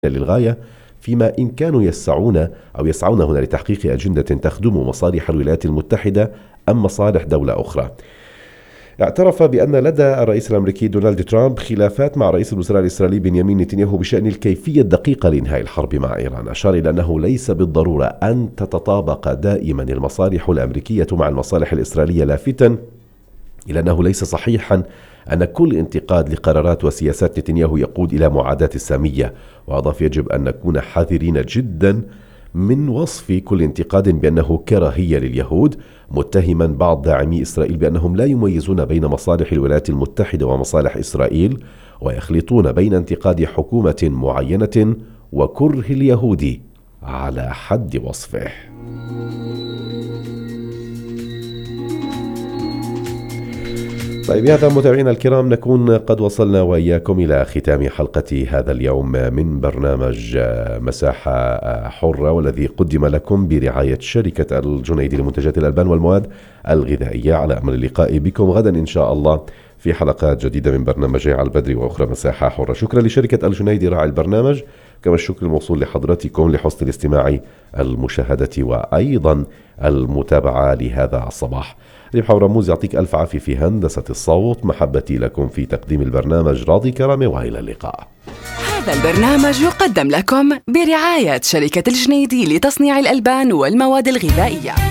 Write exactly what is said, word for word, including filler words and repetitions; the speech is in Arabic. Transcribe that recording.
للغاية، فيما إن كانوا يسعون أو يسعون هنا لتحقيق أجندة تخدم مصالح الولايات المتحدة أم مصالح دولة أخرى. اعترف بأن لدى الرئيس الأمريكي دونالد ترامب خلافات مع رئيس الوزراء الإسرائيلي بنيامين نتنياهو بشأن الكيفية الدقيقة لإنهاء الحرب مع إيران. أشار إلى أنه ليس بالضرورة أن تتطابق دائما المصالح الأمريكية مع المصالح الإسرائيلية، لافتا إلى أنه ليس صحيحا أن كل انتقاد لقرارات وسياسات نتنياهو يقود إلى معاداة السامية. وأضاف: يجب أن نكون حذرين جدا من وصف كل انتقاد بأنه كراهية لليهود، متهما بعض داعمي إسرائيل بأنهم لا يميزون بين مصالح الولايات المتحدة ومصالح إسرائيل، ويخلطون بين انتقاد حكومة معينة وكره اليهود على حد وصفه. طيب، بهذا متابعينا الكرام نكون قد وصلنا وإياكم إلى ختام حلقة هذا اليوم من برنامج مساحة حرة، والذي قدم لكم برعاية شركة الجنيدي لمنتجات الألبان والمواد الغذائية. على أمل اللقاء بكم غدا إن شاء الله في حلقات جديدة من برنامج على البدري وأخرى مساحة حرة. شكرا لشركة الجنيدي راعي البرنامج، كما الشكر الموصول لحضراتكم لحسن الاستماع، المشاهدة وأيضا المتابعة لهذا الصباح. ربح ورموز يعطيك ألف عافية في هندسة الصوت. محبتي لكم في تقديم البرنامج راضي كرامة، وإلى اللقاء. هذا البرنامج يقدم لكم برعاية شركة الجنيدي لتصنيع الألبان والمواد الغذائية.